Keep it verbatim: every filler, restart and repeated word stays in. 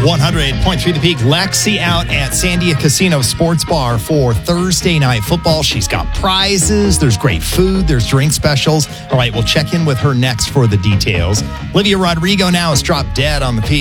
one hundred point three The Peak. Lexi out at Sandia Casino Sports Bar for Thursday Night Football. She's got prizes. There's great food. There's drink specials. All right, we'll check in with her next for the details. Olivia Rodrigo now is dropped dead on The Peak.